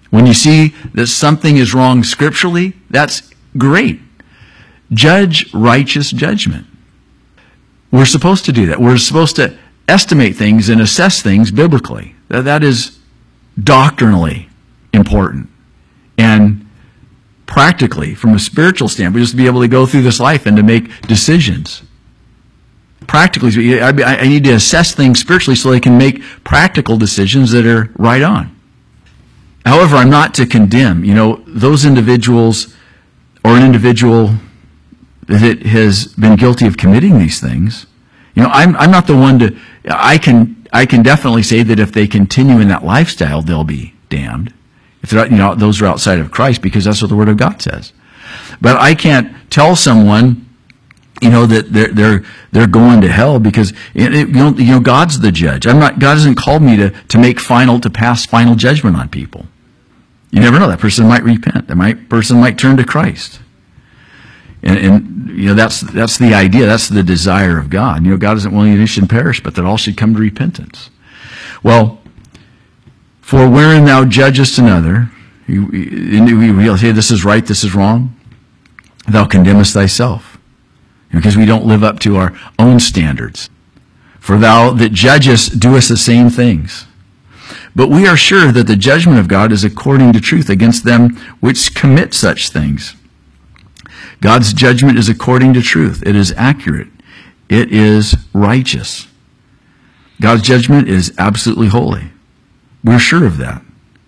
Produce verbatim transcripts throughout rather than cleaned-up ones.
When you see that something is wrong scripturally, that's great. Judge righteous judgment. We're supposed to do that. We're supposed to estimate things and assess things biblically. That is doctrinally important. And practically, from a spiritual standpoint, just to be able to go through this life and to make decisions. Practically, I need to assess things spiritually so I can make practical decisions that are right on. However, I'm not to condemn, you know, those individuals or an individual that has been guilty of committing these things. You know, I'm I'm not the one to, I can I can definitely say that if they continue in that lifestyle, they'll be damned. If they're, you know, those are outside of Christ, because that's what the Word of God says. But I can't tell someone, you know, that they're they're they're going to hell because it, it, you know you know God's the judge. I'm not. God hasn't called me to to make final to pass final judgment on people. You never know. That person might repent. That might person might turn to Christ. And, and you know that's that's the idea. That's the desire of God. You know, God isn't willing that any should perish, but that all should come to repentance. Well, for wherein thou judgest another, you, you, you say this is right, this is wrong, thou condemnest thyself, because we don't live up to our own standards. For thou that judgest doest the same things. But we are sure that the judgment of God is according to truth against them which commit such things. God's judgment is according to truth. It is accurate. It is righteous. God's judgment is absolutely holy. We're sure of that.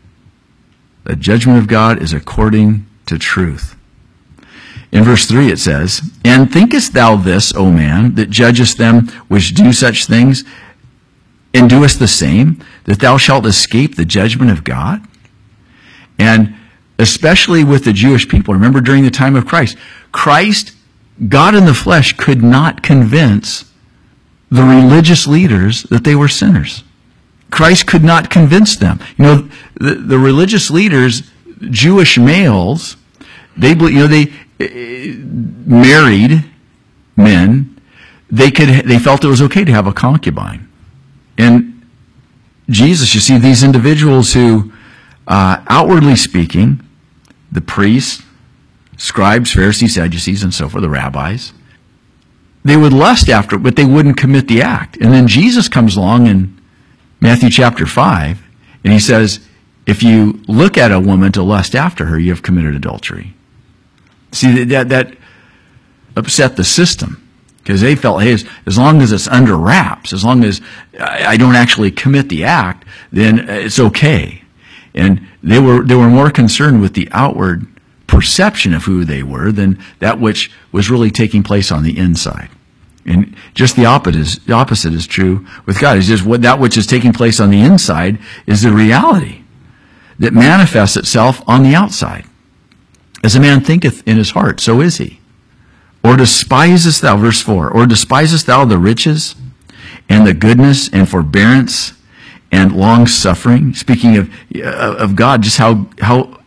The judgment of God is according to truth. In verse three it says, And thinkest thou this, O man, that judgest them which do such things, and doest the same, that thou shalt escape the judgment of God? And especially with the Jewish people, remember during the time of Christ, Christ, God in the flesh, could not convince the religious leaders that they were sinners. Christ could not convince them. You know, the, the religious leaders, Jewish males, they, you know, they uh, married men. They could, they felt it was okay to have a concubine. And Jesus, you see, these individuals who, uh, outwardly speaking, the priests, scribes, Pharisees, Sadducees, and so forth, the rabbis, they would lust after it, but they wouldn't commit the act. And then Jesus comes along in Matthew chapter five, and he says, if you look at a woman to lust after her, you have committed adultery. See, that, that upset the system, because they felt, hey, as, as long as it's under wraps, as long as I, I don't actually commit the act, then it's okay. And they were they were more concerned with the outward perception of who they were than that which was really taking place on the inside. And just the opposite is, the opposite is true with God. It's just what that which is taking place on the inside is the reality that manifests itself on the outside. As a man thinketh in his heart, so is he. Or despisest thou, verse four, or despisest thou the riches and the goodness and forbearance and long-suffering? Speaking of, of God, just how, how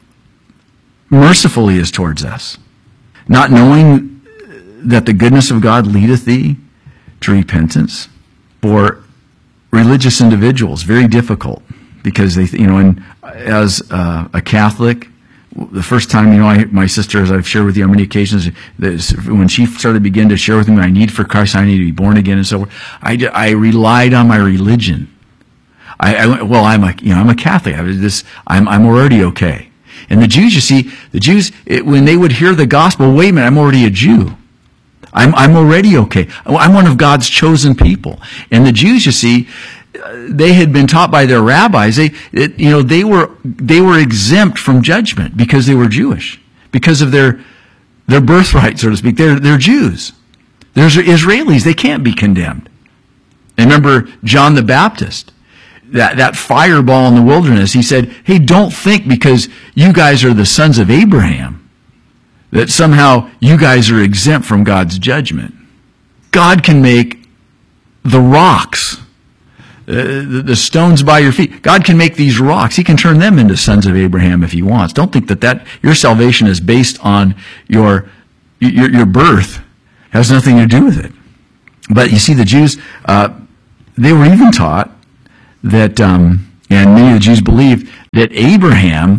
merciful he is towards us. Not knowing that the goodness of God leadeth thee to repentance. For religious individuals, very difficult, because they, you know, and as uh, a Catholic, the first time, you know, I, my sister, as I've shared with you on many occasions, when she started to begin to share with me my need for Christ, I need to be born again and so forth, I, I relied on my religion. I, I went, well, I'm a, you know, I'm a Catholic. I was this, I'm, I'm already okay. And the Jews, you see, the Jews, it, when they would hear the gospel, wait a minute, I'm already a Jew. I'm, I'm already okay. I'm one of God's chosen people. And the Jews, you see, they had been taught by their rabbis, they, it, you know, they were, they were exempt from judgment because they were Jewish, because of their, their birthright, so to speak. They're, they're Jews. They're Israelis. They can't be condemned. And remember John the Baptist, that, that fireball in the wilderness, he said, hey, don't think because you guys are the sons of Abraham that somehow you guys are exempt from God's judgment. God can make the rocks, uh, the, the stones by your feet. God can make these rocks. He can turn them into sons of Abraham if he wants. Don't think that, that your salvation is based on your, your, your birth. It has nothing to do with it. But you see, the Jews, uh, they were even taught that, um, and many of the Jews believed that Abraham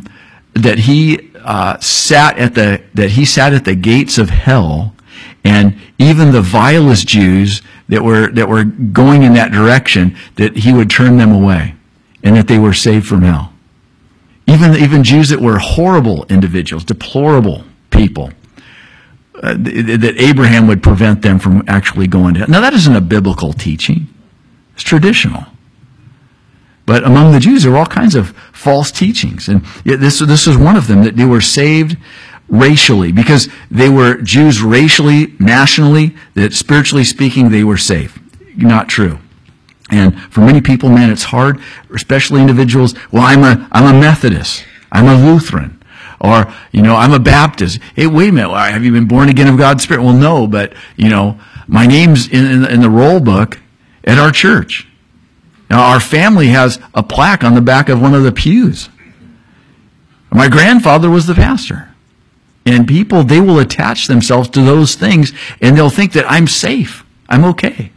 that he uh, sat at the that he sat at the gates of hell, and even the vilest Jews that were that were going in that direction, that he would turn them away, and that they were saved from hell. Even even Jews that were horrible individuals, deplorable people, uh, th- that Abraham would prevent them from actually going to hell. Now that isn't a biblical teaching; it's traditional. But among the Jews, there were all kinds of false teachings, and this this was one of them, that they were saved racially, because they were Jews racially, nationally, that spiritually speaking, they were saved. Not true. And for many people, man, it's hard, especially individuals. Well, I'm a I'm a Methodist, I'm a Lutheran, or you know, I'm a Baptist. Hey, wait a minute, have you been born again of God's Spirit? Well, no, but you know, my name's in, in, in the roll book at our church. Now, our family has a plaque on the back of one of the pews. My grandfather was the pastor. And people, they will attach themselves to those things, and they'll think that I'm safe, I'm okay.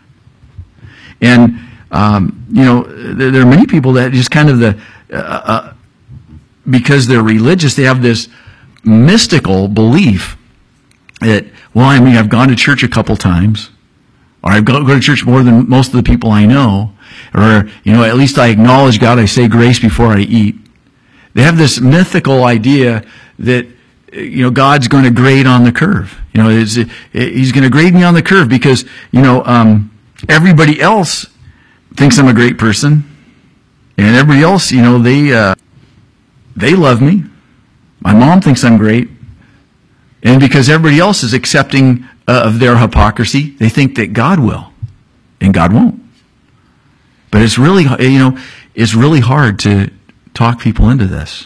And, um, you know, there, there are many people that just kind of the, uh, uh, because they're religious, they have this mystical belief that, well, I mean, I've gone to church a couple times, or I've go, go to church more than most of the people I know, or, you know, at least I acknowledge God, I say grace before I eat. They have this mythical idea that, you know, God's going to grade on the curve. You know, it's, it, he's going to grade me on the curve because, you know, um, everybody else thinks I'm a great person, and everybody else, you know, they uh, they love me. My mom thinks I'm great, and because everybody else is accepting uh, of their hypocrisy, they think that God will, and God won't. But it's really, you know, it's really hard to talk people into this.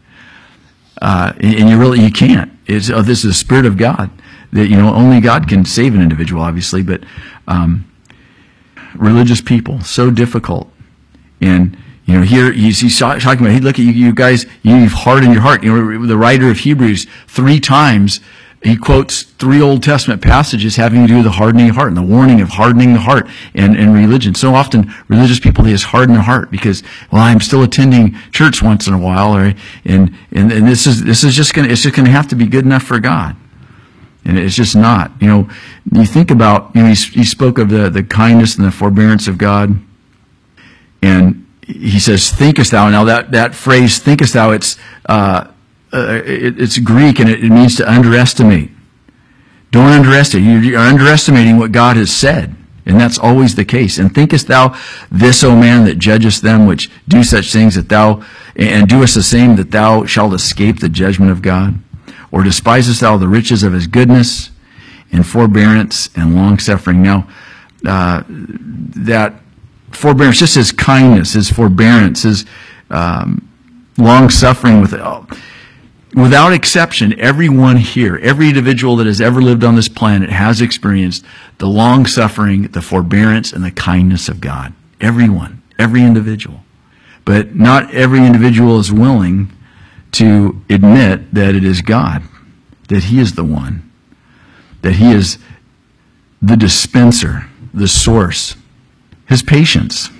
Uh, and you really, you can't. It's, oh, this is the Spirit of God. That, you know, only God can save an individual, obviously, but um, religious people, so difficult. And, you know, here he's, he's talking about, hey, look at you, you guys, you've hardened your heart. You know, the writer of Hebrews, three times, he quotes three Old Testament passages having to do with the hardening of heart and the warning of hardening the heart and, and religion. So often religious people, they just harden their heart because, well, I'm still attending church once in a while, or, and, and, and this is, this is just gonna, it's just gonna have to be good enough for God. And it's just not. You know, you think about, you know, he, he spoke of the, the kindness and the forbearance of God. And he says, thinkest thou. Now that, that phrase, thinkest thou, it's, uh, Uh, it, it's Greek, and it, it means to underestimate. Don't underestimate. You, you're underestimating what God has said, and that's always the case. And thinkest thou this, O man, that judgest them which do such things, that thou and doest the same, that thou shalt escape the judgment of God? Or despisest thou the riches of his goodness and forbearance and long suffering? Now, uh, that forbearance, just his kindness, his forbearance, his um, long suffering with it. Oh, without exception, everyone here, every individual that has ever lived on this planet has experienced the long-suffering, the forbearance, and the kindness of God. Everyone, every individual. But not every individual is willing to admit that it is God, that he is the one, that he is the dispenser, the source. His patience,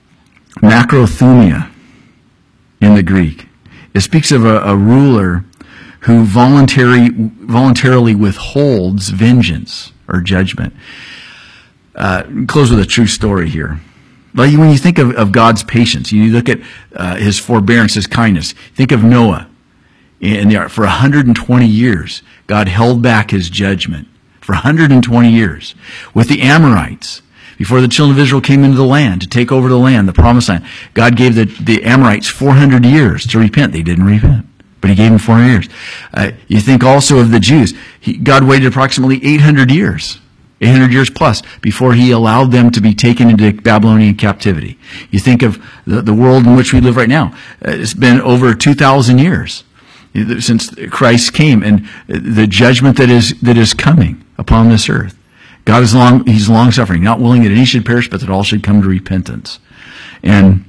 macrothumia in the Greek. It speaks of a, a ruler who voluntary, voluntarily withholds vengeance or judgment. Uh, close with a true story here. Like when you think of, of God's patience, you look at uh, his forbearance, his kindness. Think of Noah. In the, for one hundred twenty years, God held back his judgment. For one hundred twenty years. With the Amorites, before the children of Israel came into the land to take over the land, the promised land, God gave the, the Amorites four hundred years to repent. They didn't repent, but he gave them four hundred years. Uh, you think also of the Jews. He, God waited approximately eight hundred years, eight hundred years plus, before he allowed them to be taken into Babylonian captivity. You think of the, the world in which we live right now. Uh, it's been over two thousand years since Christ came, and the judgment that is that is coming upon this earth. God is long, he's long suffering, not willing that any should perish, but that all should come to repentance. And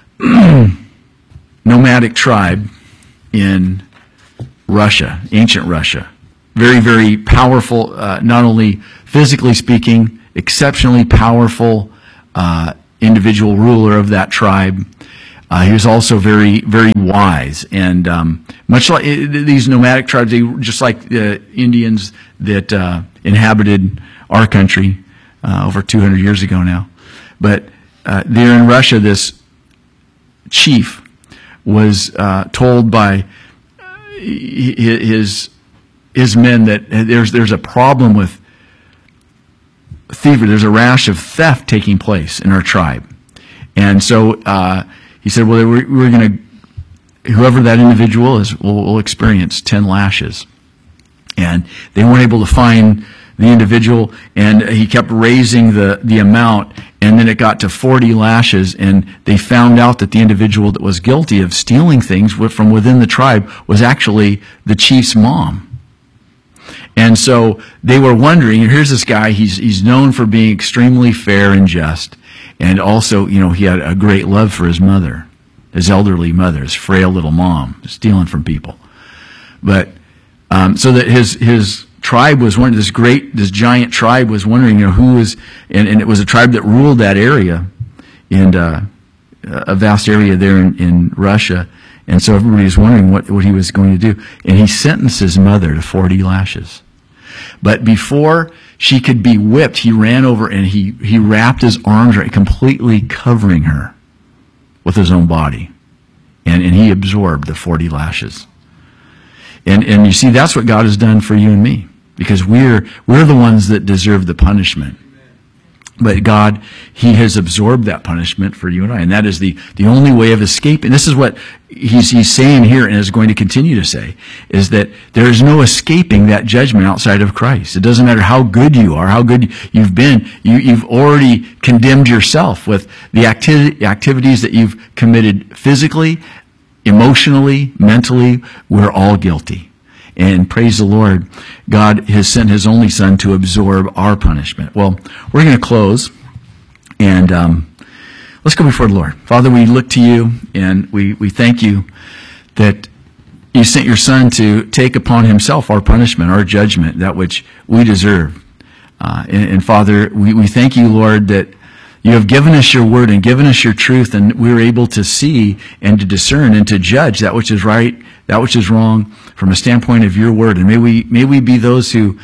nomadic tribe in Russia, ancient Russia, very, very powerful, uh, not only physically speaking, exceptionally powerful uh, individual ruler of that tribe. Uh, he was also very, very wise, and um, much like uh, these nomadic tribes, they were just like the Indians that uh, inhabited our country uh, over two hundred years ago now. But uh, there in Russia, this chief was uh, told by his his men that there's there's a problem with thievery. There's a rash of theft taking place in our tribe, and so uh, he said, "Well, we're, we're going to whoever that individual is will, will experience ten lashes." And they weren't able to find the individual, and he kept raising the the amount, and then it got to forty lashes, and they found out that the individual that was guilty of stealing things from within the tribe was actually the chief's mom. And so they were wondering, and here's this guy, he's he's known for being extremely fair and just, and also, you know, he had a great love for his mother, his elderly mother, his frail little mom, stealing from people. But um, so that his his tribe was one, this great, this giant tribe was wondering, you know, who was, and, and it was a tribe that ruled that area, in uh, a vast area there in, in Russia. And so everybody was wondering what, what he was going to do. And he sentenced his mother to forty lashes. But before she could be whipped, he ran over and he, he wrapped his arms around, completely covering her with his own body. And, and he absorbed the forty lashes. And, and you see, that's what God has done for you and me. Because we're, we're the ones that deserve the punishment. But God, He has absorbed that punishment for you and I. And that is the, the only way of escaping. This is what he's, he's saying here and is going to continue to say, is that there is no escaping that judgment outside of Christ. It doesn't matter how good you are, how good you've been. You, you've already condemned yourself with the acti- activities that you've committed physically, emotionally, mentally. We're all guilty. And praise the Lord, God has sent His only Son to absorb our punishment. Well, we're going to close, and um, let's go before the Lord. Father, we look to You, and we, we thank You that You sent Your Son to take upon Himself our punishment, our judgment, that which we deserve. Uh, and, and Father, we, we thank You, Lord, that You have given us Your word and given us Your truth, and we're able to see and to discern and to judge that which is right, that which is wrong, from a standpoint of Your word. And may we may we be those who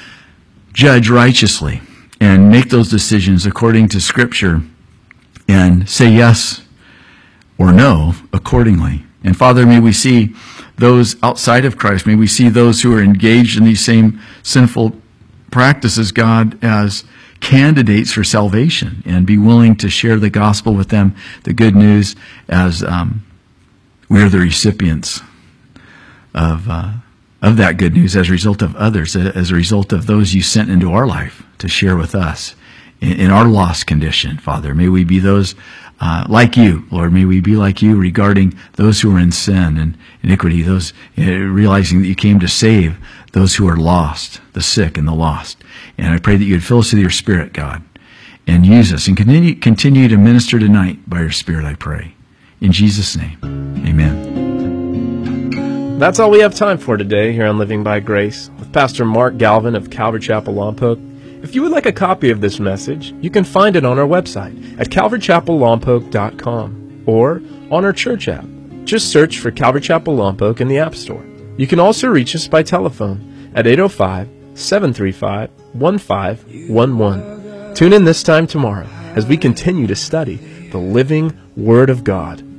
judge righteously and make those decisions according to Scripture and say yes or no accordingly. And Father, may we see those outside of Christ, may we see those who are engaged in these same sinful practices, God, as candidates for salvation, and be willing to share the gospel with them, the good news, as um, we are the recipients of uh, of that good news as a result of others, as a result of those You sent into our life to share with us in, in our lost condition. Father, may we be those uh, like You, Lord. May we be like You regarding those who are in sin and iniquity, those uh, realizing that You came to save those who are lost, the sick and the lost. And I pray that You'd fill us with Your Spirit, God, and use us, and continue, continue to minister tonight by Your Spirit, I pray. In Jesus' name, amen. That's all we have time for today here on Living by Grace with Pastor Mark Galvin of Calvary Chapel Lompoc. If you would like a copy of this message, you can find it on our website at calvary chapel lompoc dot com or on our church app. Just search for Calvary Chapel Lompoc in the App Store. You can also reach us by telephone at eight oh five, seven three five, one five one one. Tune in this time tomorrow as we continue to study the living Word of God.